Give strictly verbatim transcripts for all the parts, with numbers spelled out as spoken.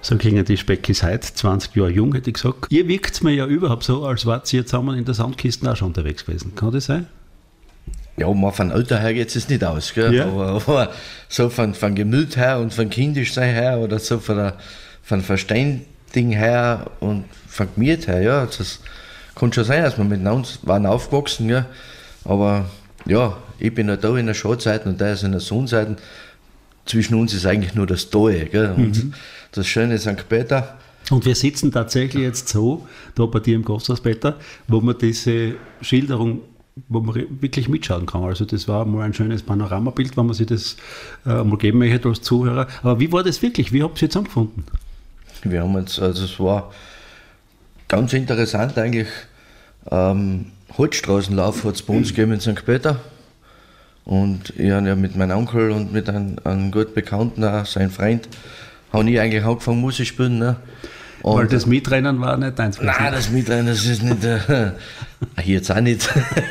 So klingen die Speckis heute, zwanzig Jahre jung, hätte ich gesagt. Ihr wirkt mir ja überhaupt so, als wart ihr zusammen in der Soundkiste auch schon unterwegs gewesen. Kann das sein? Ja, mal von Alter her geht es nicht aus, gell? Ja. Aber, aber so von, von Gemüt her und von Kindischsein her oder so von der von Verständigung her und von Gemüt her, ja, das kann schon sein, dass wir miteinander waren aufgewachsen, ja. Aber ja, ich bin ja da in der Schadseite und der ist in der Sonnenseite. Zwischen uns ist eigentlich nur das Tal, gell? Und mhm. das schöne Sankt Peter. Und wir sitzen tatsächlich jetzt so, da bei dir im Gasthaus, Peter, wo man diese Schilderung, wo man wirklich mitschauen kann. Also das war mal ein schönes Panoramabild, wenn man sich das äh, mal geben möchte als Zuhörer. Aber wie war das wirklich? Wie habt ihr zusammengefunden? Wir haben uns, also es war ganz interessant eigentlich, ähm, Holzstraßenlauf hat es bei uns gegeben in Sankt Peter. Und ich habe ja mit meinem Onkel und mit einem, einem gut Bekannten, auch sein Freund, habe ich eigentlich angefangen Musik zu spielen. Ne? Und weil das Mitrennen war nicht deins? Nein, das Mitrennen, das ist nicht, äh, hier jetzt auch nicht.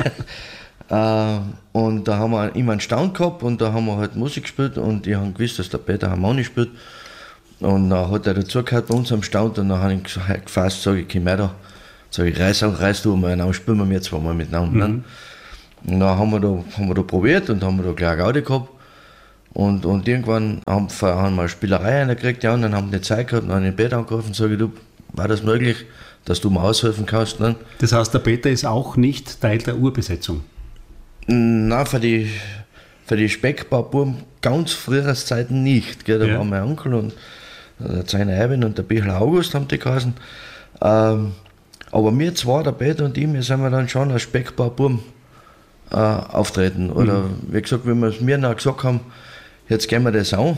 äh, und da haben wir immer einen Stand gehabt und da haben wir halt Musik gespielt und ich habe gewusst, dass der Peter Harmonie spielt. Und dann hat er dazugehört bei uns am Stand und dann habe ich gefasst, sage ich, komm her da, sage ich, reiß, reiß du mal, dann spielen wir jetzt zweimal miteinander. Mhm. Ne? Und dann haben wir da, haben wir da probiert und haben wir da gleich eine Gaudi gehabt. Und, und irgendwann haben, haben wir eine Spielerei reingekriegt, ja, und dann haben wir die Zeit gehabt, dann habe ich den Peter angerufen und sage, du, war das möglich, dass du mir aushelfen kannst? Ne? Das heißt, der Peter ist auch nicht Teil der Urbesetzung? Nein, für die, für die Speckbaububen ganz früher Zeiten nicht. Gell? Da ja. war mein Onkel und der Zeiner Erwin und der Bichler August haben die geheißen. Ähm, aber wir zwei, der Peter und ich, wir sind wir dann schon als Speckbaububen äh, auftreten. Oder mhm. wie gesagt, wenn wir es mir noch gesagt haben, jetzt gehen wir das an.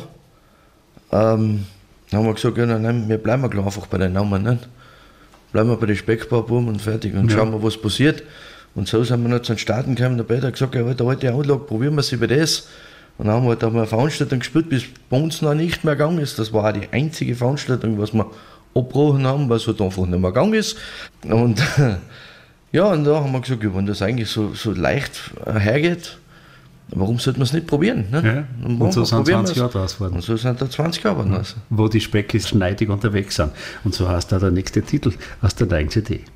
Ähm, dann haben wir gesagt, ja, nein, wir bleiben gleich einfach bei den Namen. Nicht? Bleiben wir bei den Speckbaububen und fertig und ja. schauen wir, was passiert. Und so sind wir noch zu den Starten gekommen. Der Peter hat gesagt, ja, der alte Anlage, probieren wir es über das. Und dann haben wir halt auch mal eine Veranstaltung gespielt, bis bei uns noch nicht mehr gegangen ist. Das war auch die einzige Veranstaltung, was wir abgebrochen haben, weil es halt einfach nicht mehr gegangen ist. Und ja, und da haben wir gesagt, ja, wenn das eigentlich so, so leicht hergeht, warum sollte man es nicht probieren? Ne? Ja. Und, und so sind zwanzig Jahre draus geworden. Und so sind da zwanzig Jahre geworden. Ja. Wo die Speckis schneidig unterwegs sind. Und so heißt da der nächste Titel aus der neuen C D.